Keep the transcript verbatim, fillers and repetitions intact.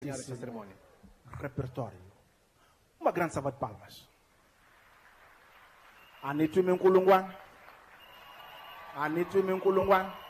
iniciar esta cerimônia. repertório. Uma grande salva de palmas. Anitu Minkulungwan. Anitu Minkulungwan.